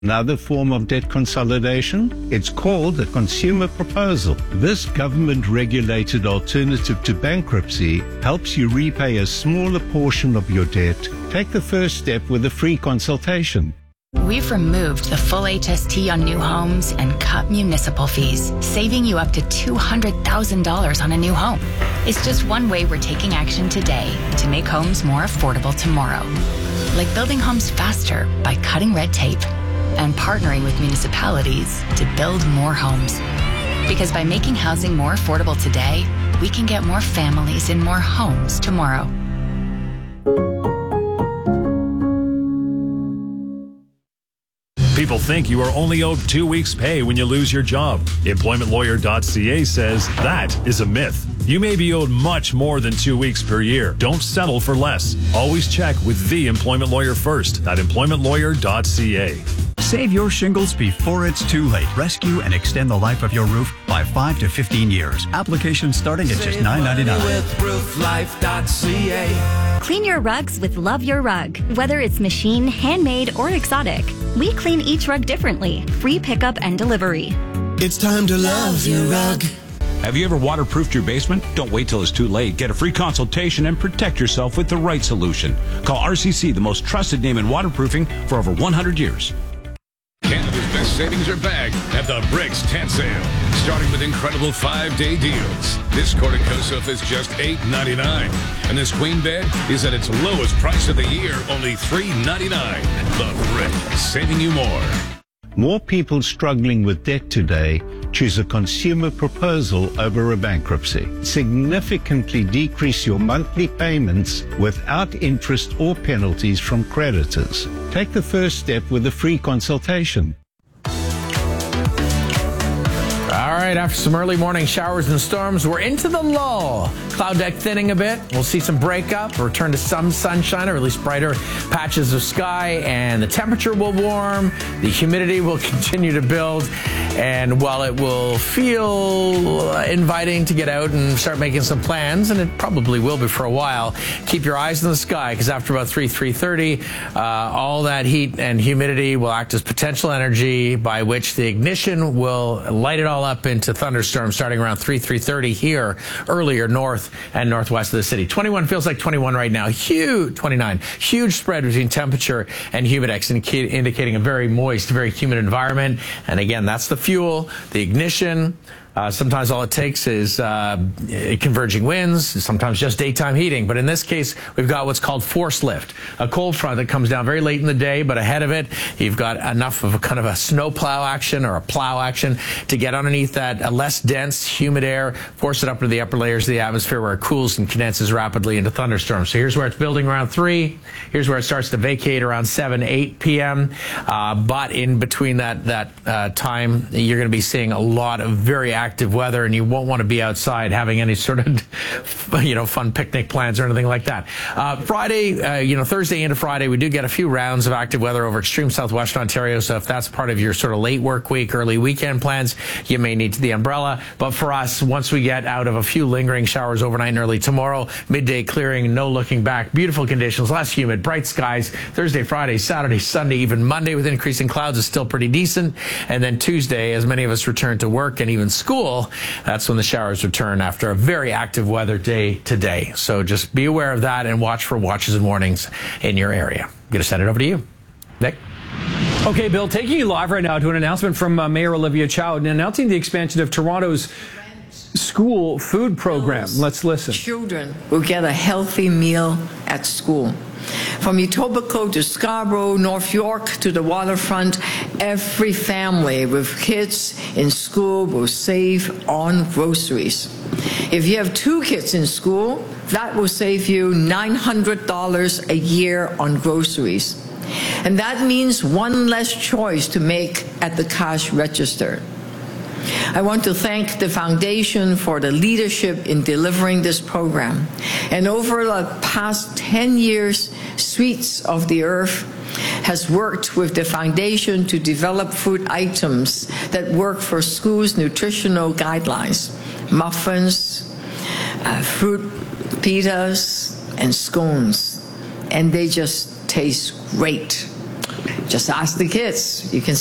Another form of debt consolidation? It's called a consumer proposal. This government-regulated alternative to bankruptcy helps you repay a smaller portion of your debt. Take the first step with a free consultation. We've removed the full HST on new homes and cut municipal fees, saving you up to $200,000 on a new home. It's just one way we're taking action today to make homes more affordable tomorrow. Like building homes faster by cutting red tape and partnering with municipalities to build more homes. Because by making housing more affordable today, we can get more families in more homes tomorrow. People think you are only owed 2 weeks' pay when you lose your job. EmploymentLawyer.ca says that is a myth. You may be owed much more than 2 weeks per year. Don't settle for less. Always check with the employment lawyer first at EmploymentLawyer.ca. Save your shingles before it's too late. Rescue and extend the life of your roof by 5 to 15 years. Application starting at just $9.99. With rooflife.ca. Clean your rugs with Love Your Rug. Whether it's machine, handmade, or exotic, we clean each rug differently. Free pickup and delivery. It's time to love your rug. Have you ever waterproofed your basement? Don't wait till it's too late. Get a free consultation and protect yourself with the right solution. Call RCC, the most trusted name in waterproofing for over 100 years. Canada's best savings are back at the Bricks Tent Sale, starting with incredible 5-day deals. This corticosoph is just $8.99, and this queen bed is at its lowest price of the year, only $3.99. The Bricks, saving you more. More people struggling with debt today choose a consumer proposal over a bankruptcy. Significantly decrease your monthly payments without interest or penalties from creditors. Take the first step with a free consultation. All right, after some early morning showers and storms, we're into the lull. Cloud deck thinning a bit. We'll see some breakup, return to some sunshine, or at least brighter patches of sky, and the temperature will warm. The humidity will continue to build. And while it will feel inviting to get out and start making some plans, and it probably will be for a while, keep your eyes in the sky, because after about 3:30, all that heat and humidity will act as potential energy by which the ignition will light it all up into thunderstorms starting around 3:30 here, earlier north and northwest of the city. 21 feels like 21 right now. 29. Huge spread between temperature and humidex, indicating a very moist, very humid environment. And again, that's the fuel, the ignition. Sometimes all it takes is converging winds, sometimes just daytime heating. But in this case, we've got what's called force lift, a cold front that comes down very late in the day, but ahead of it, you've got enough of a kind of a snow plow action or a plow action to get underneath that less dense, humid air, force it up into the upper layers of the atmosphere where it cools and condenses rapidly into thunderstorms. So here's where it's building around 3. Here's where it starts to vacate around 7, 8 p.m. But in between that time, you're going to be seeing a lot of very active weather, and you won't want to be outside having any sort of, fun picnic plans or anything like that. Friday, Thursday into Friday, we do get a few rounds of active weather over extreme southwestern Ontario. So if that's part of your sort of late work week, early weekend plans, you may need the umbrella. But for us, once we get out of a few lingering showers overnight and early tomorrow, midday clearing, no looking back, beautiful conditions, less humid, bright skies. Thursday, Friday, Saturday, Sunday, even Monday with increasing clouds is still pretty decent. And then Tuesday, as many of us return to work and even school, that's when the showers return after a very active weather day today. So just be aware of that and watch for watches and warnings in your area. I'm going to send it over to you. Nick? Okay, Bill, taking you live right now to an announcement from Mayor Olivia Chow announcing the expansion of Toronto's school food program. Let's listen. Children will get a healthy meal at school. From Etobicoke to Scarborough, North York to the waterfront, every family with kids in school will save on groceries. If you have 2 kids in school, that will save you $900 a year on groceries. And that means one less choice to make at the cash register. I want to thank the Foundation for the leadership in delivering this program. And over the past 10 years, Sweets of the Earth has worked with the Foundation to develop food items that work for schools' nutritional guidelines. Muffins, fruit pitas, and scones. And they just taste great. Just ask the kids. You can